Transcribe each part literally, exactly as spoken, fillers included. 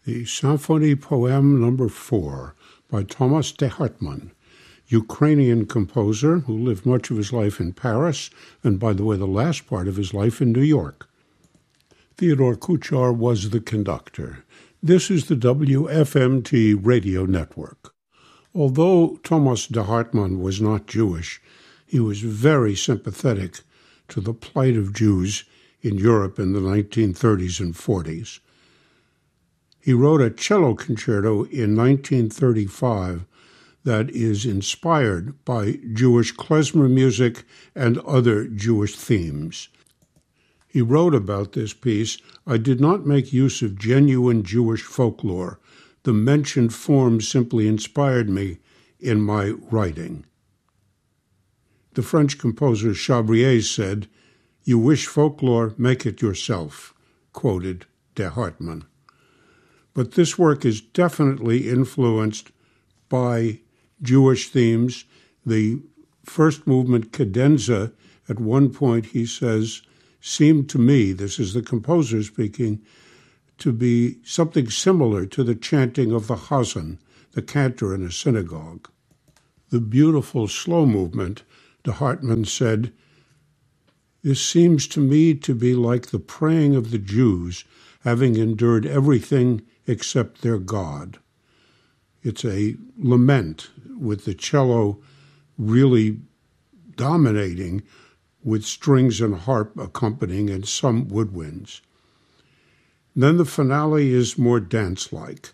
the Symphony Poème Number Four by Thomas de Hartmann, Ukrainian composer who lived much of his life in Paris, and by the way, the last part of his life in New York. Theodore Kuchar was the conductor. This is the W F M T radio network. Although Thomas de Hartmann was not Jewish, he was very sympathetic to the plight of Jews in Europe in the nineteen thirties and forties. He wrote a cello concerto in nineteen thirty-five that is inspired by Jewish klezmer music and other Jewish themes. He wrote about this piece, "I did not make use of genuine Jewish folklore. The mentioned form simply inspired me in my writing." The French composer Chabrier said, "You wish folklore, make it yourself," quoted de Hartmann. But this work is definitely influenced by Jewish themes. The first movement, cadenza, at one point he says, seemed to me, this is the composer speaking, to be something similar to the chanting of the Chazan, the cantor in a synagogue. The beautiful slow movement, de Hartmann said, "This seems to me to be like the praying of the Jews, having endured everything except their God." It's a lament with the cello really dominating, with strings and harp accompanying and some woodwinds. Then the finale is more dance-like.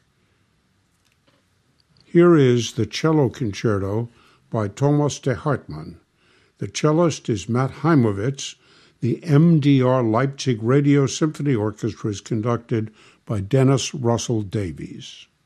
Here is the cello concerto by Thomas de Hartmann. The cellist is Matt Heimovitz. The M D R Leipzig Radio Symphony Orchestra is conducted by Dennis Russell Davies.